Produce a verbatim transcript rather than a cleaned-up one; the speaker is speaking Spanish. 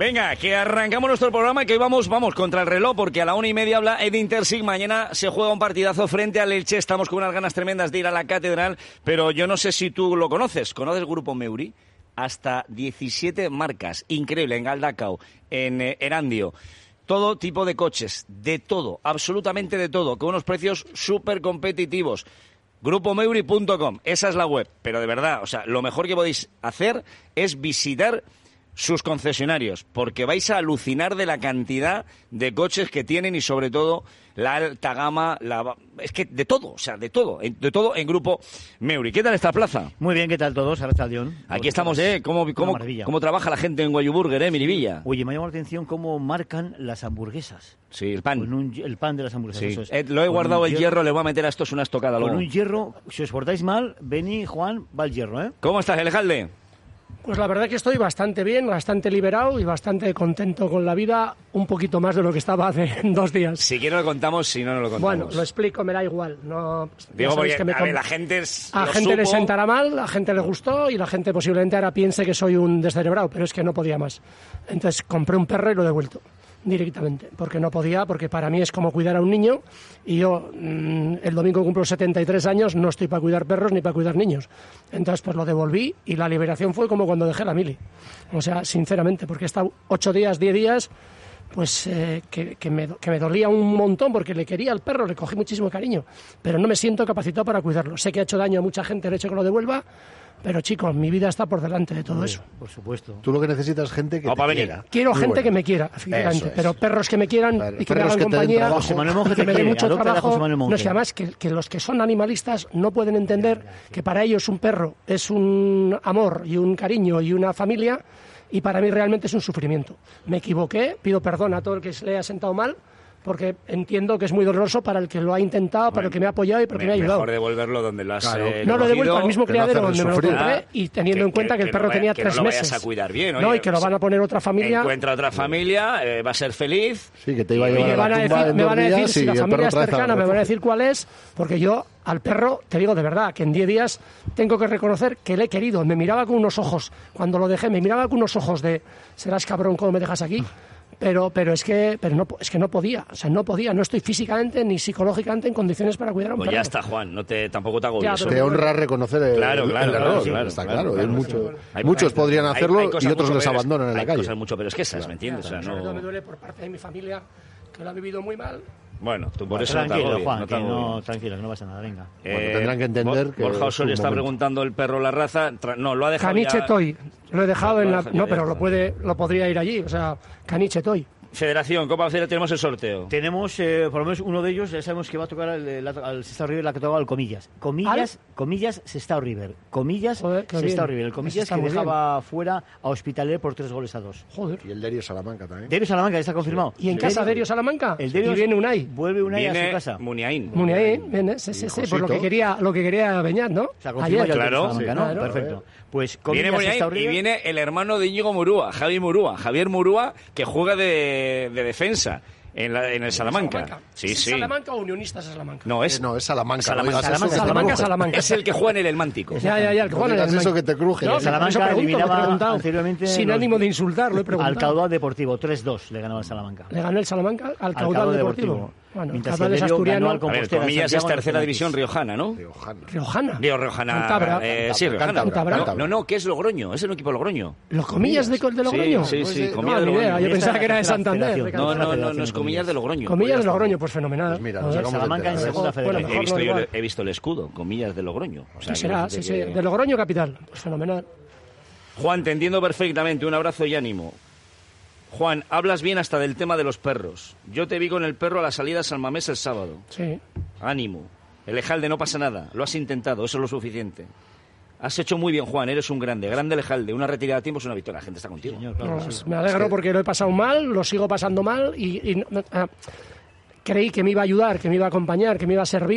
Venga, que arrancamos nuestro programa, que hoy vamos, vamos contra el reloj, porque a la una y media habla Edin Terzic. Mañana se juega un partidazo frente al Elche. Estamos con unas ganas tremendas de ir a la Catedral, pero yo no sé si tú lo conoces. ¿Conoces el Grupo Meuri? Hasta diecisiete marcas. Increíble, en Galdacao, en eh, Erandio. Todo tipo de coches, de todo, absolutamente de todo, con unos precios súper competitivos. grupo meuri punto com, esa es la web. Pero de verdad, o sea, lo mejor que podéis hacer es visitar sus concesionarios, porque vais a alucinar de la cantidad de coches que tienen y sobre todo la alta gama, la, es que de todo, o sea, de todo, de todo en Grupo Meuri. ¿Qué tal esta plaza? Muy bien, ¿qué tal todos? Arrachaldeón. Aquí estamos, ¿eh? ¿Cómo, cómo, cómo trabaja la gente en Guayuburger, eh, Miribilla? Oye, me ha llamado la atención cómo marcan las hamburguesas. Sí, el pan. Con un, el pan de las hamburguesas, sí. eso es. Eh, lo he con guardado el hierro, hierro, le voy a meter a estos una estocada luego. Con un hierro, si os portáis mal, Beni, Juan, va el hierro, ¿eh? ¿Cómo estás, Alejandro? Pues la verdad que estoy bastante bien, bastante liberado y bastante contento con la vida, un poquito más de lo que estaba hace dos días. Si quiero lo contamos, si no, no lo contamos. Bueno, lo explico, me da igual. No, Digo, porque que me a ver, la gente es, A lo gente supo. le sentará mal, a gente le gustó y la gente posiblemente ahora piense que soy un descerebrado, pero es que no podía más. Entonces compré un perro y lo he devuelto directamente, porque no podía, porque para mí es como cuidar a un niño y yo mmm, el domingo cumplo setenta y tres años, no estoy para cuidar perros ni para cuidar niños. Entonces pues lo devolví y la liberación fue como cuando dejé la mili. O sea, sinceramente, porque he estado ocho días, diez días, pues eh, que, que, me, que me dolía un montón porque le quería al perro, le cogí muchísimo cariño, pero no me siento capacitado para cuidarlo. Sé que ha hecho daño a mucha gente el hecho que lo devuelva, pero chicos, mi vida está por delante de todo Muy eso. bien, por supuesto. Tú lo que necesitas es gente que no, te quiera. Quiero Muy gente bueno. que me quiera, efectivamente, es. pero perros que me quieran Claro, y que me perros hagan que te den compañía, trabajo. José Manuel Monge que te me den quiere, mucho adopta a trabajo. José Manuel Monge. No sé, además que, que los que son animalistas no pueden entender que para ellos un perro es un amor y un cariño y una familia, y para mí realmente es un sufrimiento. Me equivoqué, pido perdón a todo el que se le haya sentado mal, porque entiendo que es muy doloroso para el que lo ha intentado, bueno, para el que me ha apoyado y para el que me ha ayudado. Mejor devolverlo donde lo has Claro. eh, No, lo he devuelto al mismo que no criadero hacerle donde me lo sufrir. compré y teniendo que- en cuenta que, que- el que perro no vaya- tenía que tres no lo meses. vayas a cuidar bien, no, oye, y que lo pues, van a poner otra familia. Encuentra otra familia, eh, va a ser feliz. Sí, que te iba a Y llevar me a van la a tumba decir, en me dos van a decir días si y la el familia perro es otra vez al cercana, me van a refugio. decir cuál es, porque yo al perro, te digo de verdad, que en diez días tengo que reconocer que le he querido. Me miraba con unos ojos, cuando lo dejé, me miraba con unos ojos de, serás cabrón, ¿cómo me dejas aquí? Pero, pero es que pero no es que no podía, o sea, no podía, no estoy físicamente ni psicológicamente en condiciones para cuidar a un Pues perro. ya está, Juan, no te, tampoco te Ya, agobies. pero- Te honra reconocer el, Claro, claro, el error. claro, claro, está claro, claro. claro, es mucho- claro. Hay- muchos hay- podrían hay- hacerlo hay cosas y otros mucho les peores. abandonan en la Hay calle. cosas mucho peores que esas, ¿me entiendes? O sea, Sobre todo me no... duele por parte de mi familia, que lo ha vivido muy mal. Bueno, tú por eso no te Tranquilo, agobies, Juan, no te que no, agobies. tranquilo, que no pasa nada, venga. Bueno, tendrán que entender Bo- que Borja es Osorio un está momento. preguntando el perro la raza. Tra- No, lo ha dejado Caniche ya. Toy, lo he dejado Lo en ha la... dejado No, ya, pero ya lo está. puede lo podría ir allí, o sea, Caniche Toy. Federación, Copa Federación, tenemos el sorteo. Tenemos, eh, por lo menos uno de ellos, ya sabemos que va a tocar al, al, al Sestao River, la que tocaba al Comillas. Comillas, Comillas, Sestao River. Comillas, Joder, qué Sestao bien. River. El Eso Comillas está que muy dejaba fuera a Hospitalet por tres goles a dos. Joder. Y el Derio Salamanca también. Derio Salamanca, ya está confirmado. ¿Y en casa de Derio Salamanca? El Derio y viene Unai. Vuelve Unai a su Viene casa. Muniain. Muniain, viene, sí, sí, sí, por lo que Josito. quería, lo que quería Beñat, ¿no? O sea, confirma ya el Claro, Derio Salamanca, sí. ¿no? Claro. Perfecto. Pues Viene Comillas, Muniain Sestao y River. viene el hermano de Íñigo Murúa, Javi Murúa, Javier Murúa, que juega de, de defensa en, la, en el Salamanca. Sí, ¿Es sí. ¿Salamanca o Unionistas Salamanca? No, es, Eh, no, es Salamanca. Salamanca. no digas eso, Salamanca, que te Salamanca, cruje. Salamanca. es el que juega en el Elmántico. Ya, ya, ya, el que No juega en el digas eso Salamanca. que te cruje. No, Salamanca eso pregunto, me he eliminaba preguntado. anteriormente Sin los- ánimo de insultar, lo he preguntado. Al Caudal Deportivo, tres dos le ganaba el Salamanca. Le ganó el Salamanca al Al Caudal Caudal Deportivo. Deportivo. Bueno, el Mientras Caudal que es Derio ganó asturiano. al A ver, Compostela, comillas, es Santiago, tercera en división penaltis. riojana, ¿no? Riojana. Riojana. Digo, riojana. Cantabra. eh, sí, riojana. Cantabra, No, Cantabra. no, no, que es Logroño, es el equipo Logroño. ¿Los comillas de, de Logroño? Sí, sí, sí, No, comillas de ni idea, Logroño. yo pensaba que era de Tercera Santander. federación. de No, Cantabria. no, no, no es Federación, comillas de Logroño. Comillas de Pues ya Logroño, pues fenomenal. Pues mira, A nos ver, acabamos de Salamanca en enterar. segunda Bueno, federación. He mejor visto, no yo- igual. he visto el escudo, comillas de Logroño. O sea, Sí, será, que- sí, sí. que- De Logroño capital, pues fenomenal. Juan, te entiendo perfectamente, un abrazo y ánimo. Juan, hablas bien hasta del tema de los perros. Yo te vi con el perro a la salida a San Mamés el sábado. Sí. Ánimo. El Ejalde no pasa nada, lo has intentado, eso es lo suficiente. Has hecho muy bien, Juan, eres un grande. Grande Ejalde, una retirada a tiempo es una victoria, la gente está contigo. Señor, claro No, que sí. me alegro porque lo he pasado mal, lo sigo pasando mal y, y no- ah, creí que me iba a ayudar, que me iba a acompañar, que me iba a servir.